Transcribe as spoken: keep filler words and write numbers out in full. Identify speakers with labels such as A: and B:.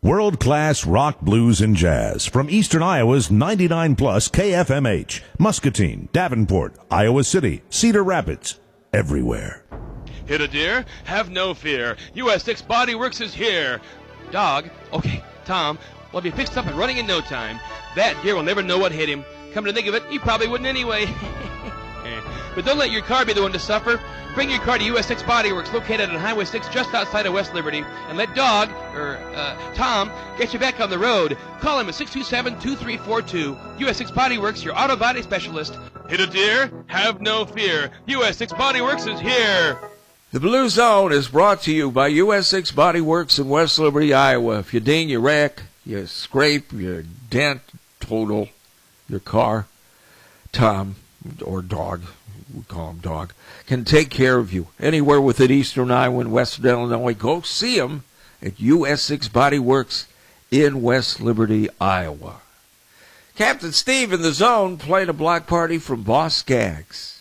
A: World-class rock, blues, and jazz from Eastern Iowa's ninety-nine plus K F M H, Muscatine, Davenport, Iowa City, Cedar Rapids, everywhere.
B: Hit a deer? Have no fear. U S six Body Works is here. Dog? Okay, Tom, will be fixed up and running in no time. That deer will never know what hit him. Come to think of it, he probably wouldn't anyway. But don't let your car be the one to suffer. Bring your car to U S six Body Works, located on Highway six just outside of West Liberty, and let Dog, or uh, Tom, get you back on the road. Call him at six two seven, two three four two. U S six Body Works, your auto body specialist. Hit a deer? Have no fear. U S six Body Works is here.
C: The Blue Zone is brought to you by U S six Body Works in West Liberty, Iowa. If you ding, you wreck, you scrape, you dent, total your car, Tom, or Dog, we call him Dog, can take care of you anywhere within Eastern Iowa and Western Illinois. Go see him at U S six Body Works in West Liberty, Iowa. Captain Steve in the Zone played a block party from Boss Skaggs.